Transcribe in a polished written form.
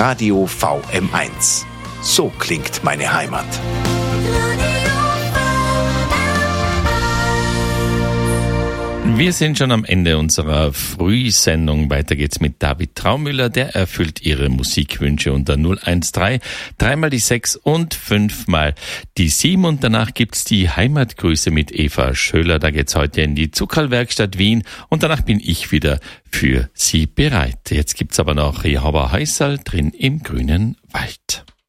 Radio VM1. So klingt meine Heimat. Wir sind schon am Ende unserer Frühsendung. Weiter geht's mit David Traumüller. Der erfüllt Ihre Musikwünsche unter 013 3 die 6 und 5 die 7. Und danach gibt's die Heimatgrüße mit Eva Schöler. Da geht's heute in die Zuckerlwerkstatt Wien. Und danach bin ich wieder für Sie bereit. Jetzt gibt's aber noch Jehova Heusal drin im grünen Wald.